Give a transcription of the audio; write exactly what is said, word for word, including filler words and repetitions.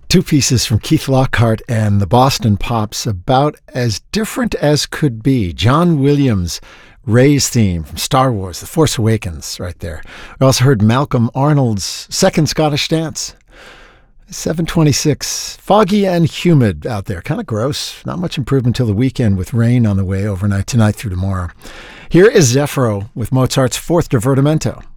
Two pieces from Keith Lockhart and the Boston Pops, about as different as could be. John Williams' Rey's theme from Star Wars, The Force Awakens, right there. We also heard Malcolm Arnold's Second Scottish Dance. seven twenty-six, foggy and humid out there. Kind of gross. Not much improvement till the weekend with rain on the way overnight tonight through tomorrow. Here is Zephyro with Mozart's Fourth Divertimento.